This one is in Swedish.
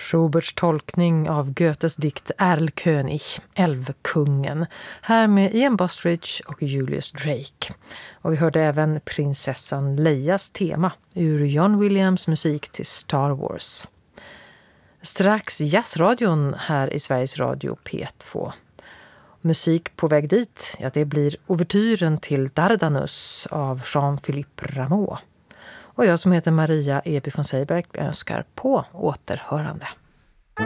Schuberts tolkning av Goethes dikt Erlkönig, Älvkungen, här med Ian Bostridge och Julius Drake. Och vi hörde även prinsessan Leias tema ur John Williams musik till Star Wars. Strax jazzradion här i Sveriges Radio P2. Musik på väg dit, ja, det blir ouvertyren till Dardanus av Jean-Philippe Rameau. Och jag som heter Maria Eby von Seiberg önskar på återhörande.